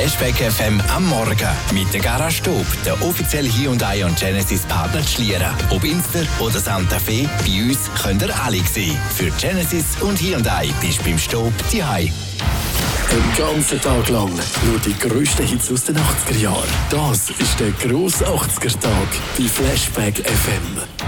Flashback FM am Morgen mit der Garage Stub, der offizielle Hyundai und Genesis Partner zu Schlieren. Ob Inster oder Santa Fe, bei uns könnt ihr alle sehen. Für Genesis und Hyundai bist du beim Stub daheim. Den ganzen Tag lang nur die grössten Hits aus den 80er Jahren. Das ist der grosse 80er-Tag bei Flashback FM.